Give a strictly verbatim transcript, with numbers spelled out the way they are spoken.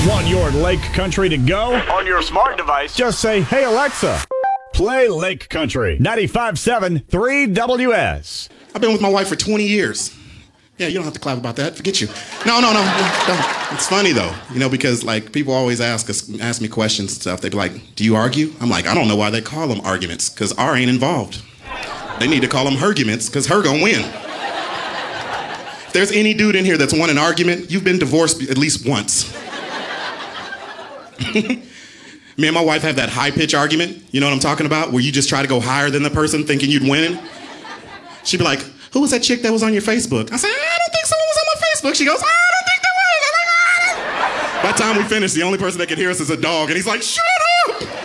Want your Lake Country to go? On your smart device, just say, "Hey Alexa, play Lake Country ninety-five point seven three W S." I've been with my wife for twenty years. Yeah, you don't have to clap about that. Forget you. No, no, no, no. It's funny though, you know, because like people always ask us, ask me questions and stuff. They be like, "Do you argue?" I'm like, I don't know why they call them arguments, because R ain't involved. They need to call them herguments, because her gonna win. If there's any dude in here that's won an argument, you've been divorced at least once. Me and my wife have that high-pitch argument, you know what I'm talking about, where you just try to go higher than the person thinking you'd win. She'd be like, "Who was that chick that was on your Facebook?" I said, "I don't think someone was on my Facebook." She goes, "I don't think there was." I'm like, "Ah." By the time we finish, the only person that can hear us is a dog, and he's like, "Shut